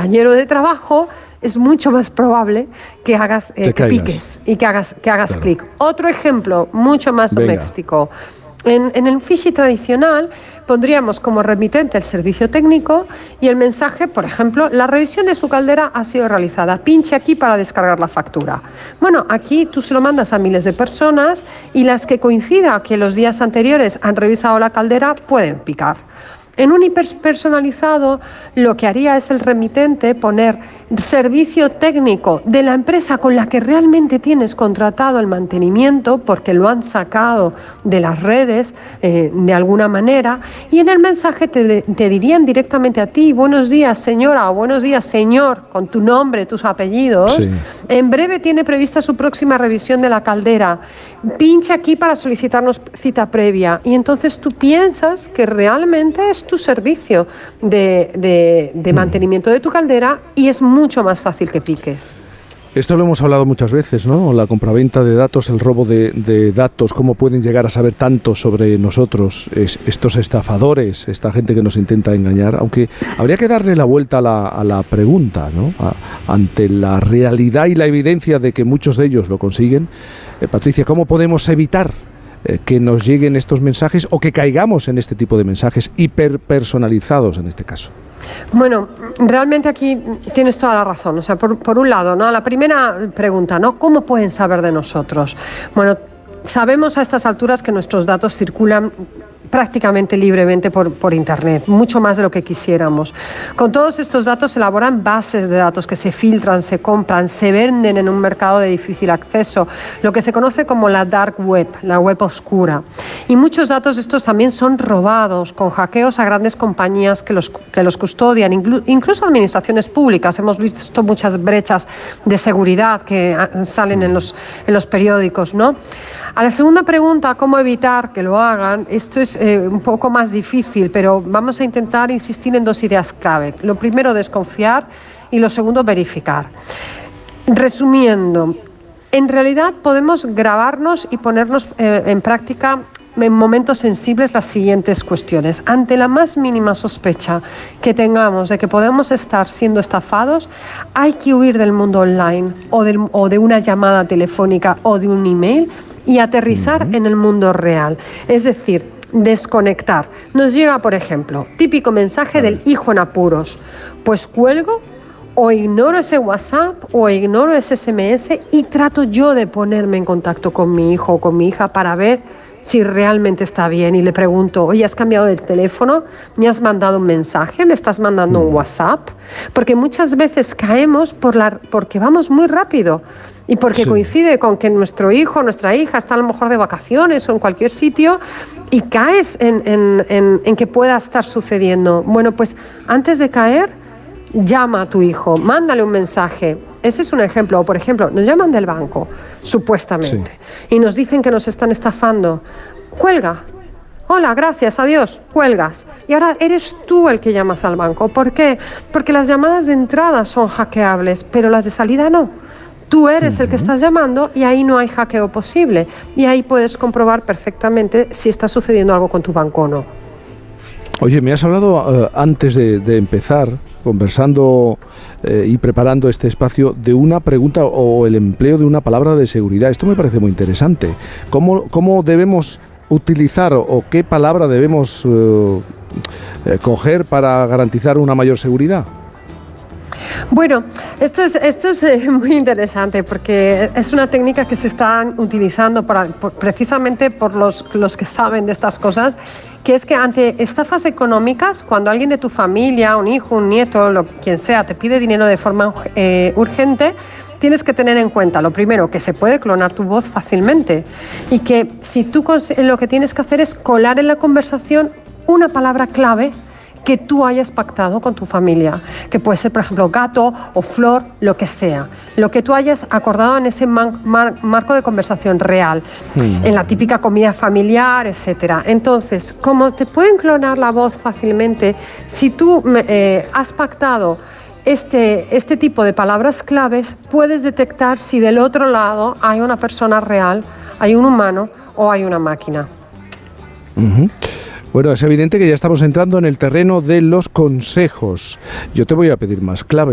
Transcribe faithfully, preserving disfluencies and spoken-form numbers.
compañero de trabajo, es mucho más probable que hagas, eh, que piques y que hagas, que hagas claro. clic. Otro ejemplo, mucho más Venga. doméstico. En, en el phishing tradicional pondríamos como remitente el servicio técnico y el mensaje, por ejemplo, la revisión de su caldera ha sido realizada. Pinche aquí para descargar la factura. Bueno, aquí tú se lo mandas a miles de personas y las que coincida que los días anteriores han revisado la caldera pueden picar. En un hiperpersonalizado, lo que haría es el remitente poner servicio técnico de la empresa con la que realmente tienes contratado el mantenimiento, porque lo han sacado de las redes eh, de alguna manera, y en el mensaje te, te dirían directamente a ti: buenos días señora o buenos días señor, con tu nombre, tus apellidos. Sí. En breve tiene prevista su próxima revisión de la caldera. Pincha aquí para solicitarnos cita previa. Y entonces tú piensas que realmente es tu servicio de, de, de mantenimiento de tu caldera y es mucho más fácil que piques. Esto lo hemos hablado muchas veces, ¿no? La compraventa de datos, el robo de, de datos, cómo pueden llegar a saber tanto sobre nosotros es, estos estafadores, esta gente que nos intenta engañar, aunque habría que darle la vuelta a la, a la pregunta, ¿no? A, ante la realidad y la evidencia de que muchos de ellos lo consiguen. Eh, Patricia, ¿cómo podemos evitar eh, que nos lleguen estos mensajes o que caigamos en este tipo de mensajes hiperpersonalizados en este caso? Bueno, realmente aquí tienes toda la razón. O sea, por, por un lado, ¿no? La primera pregunta, ¿no? ¿Cómo pueden saber de nosotros? Bueno, sabemos a estas alturas que nuestros datos circulan prácticamente libremente por, por Internet, mucho más de lo que quisiéramos. Con todos estos datos se elaboran bases de datos que se filtran, se compran, se venden en un mercado de difícil acceso, lo que se conoce como la dark web, la web oscura. Y muchos datos estos también son robados con hackeos a grandes compañías que los, que los custodian, inclu, incluso administraciones públicas. Hemos visto muchas brechas de seguridad que salen en los, en los periódicos, ¿no? A la segunda pregunta, ¿cómo evitar que lo hagan? Esto es eh, un poco más difícil, pero vamos a intentar insistir en dos ideas clave. Lo primero, desconfiar, y lo segundo, verificar. Resumiendo, en realidad podemos grabarnos y ponernos eh, en práctica en momentos sensibles las siguientes cuestiones. Ante la más mínima sospecha que tengamos de que podemos estar siendo estafados, hay que huir del mundo online o, del, o de una llamada telefónica o de un email y aterrizar uh-huh. en el mundo real. Es decir, desconectar. Nos llega, por ejemplo, típico mensaje del hijo en apuros. Pues cuelgo o ignoro ese WhatsApp o ignoro ese ese eme ese y trato yo de ponerme en contacto con mi hijo o con mi hija para ver si realmente está bien, y le pregunto: oye, ¿has cambiado de teléfono? ¿Me has mandado un mensaje? ¿Me estás mandando un WhatsApp? Porque muchas veces caemos por la, porque vamos muy rápido y porque sí. coincide con que nuestro hijo o nuestra hija está a lo mejor de vacaciones o en cualquier sitio y caes en, en, en, en que pueda estar sucediendo. Bueno, pues antes de caer, llama a tu hijo, mándale un mensaje. Ese es un ejemplo. O, por ejemplo, nos llaman del banco, supuestamente, sí. y nos dicen que nos están estafando. Cuelga. Hola, gracias, adiós, cuelgas. Y ahora eres tú el que llamas al banco. ¿Por qué? Porque las llamadas de entrada son hackeables, pero las de salida no. Tú eres uh-huh. el que estás llamando y ahí no hay hackeo posible. Y ahí puedes comprobar perfectamente si está sucediendo algo con tu banco o no. Oye, me has hablado uh, antes de, de empezar, conversando eh, y preparando este espacio, de una pregunta o el empleo de una palabra de seguridad. Esto me parece muy interesante. ¿Cómo, cómo debemos utilizar o, o qué palabra debemos uh, eh, coger para garantizar una mayor seguridad? Bueno, esto es, esto es eh, muy interesante porque es una técnica que se está utilizando para, por, precisamente por los, los que saben de estas cosas, que es que ante estafas económicas, cuando alguien de tu familia, un hijo, un nieto, lo, quien sea, te pide dinero de forma eh, urgente, tienes que tener en cuenta, lo primero, que se puede clonar tu voz fácilmente y que si tú lo que tienes que hacer es colar en la conversación una palabra clave que tú hayas pactado con tu familia, que puede ser, por ejemplo, gato o flor, lo que sea, lo que tú hayas acordado en ese man, mar, marco de conversación real, sí. en la típica comida familiar, etcétera. Entonces, como te pueden clonar la voz fácilmente, si tú eh, has pactado este, este tipo de palabras claves, puedes detectar si del otro lado hay una persona real, hay un humano o hay una máquina. Uh-huh. Bueno, es evidente que ya estamos entrando en el terreno de los consejos. Yo te voy a pedir más claves.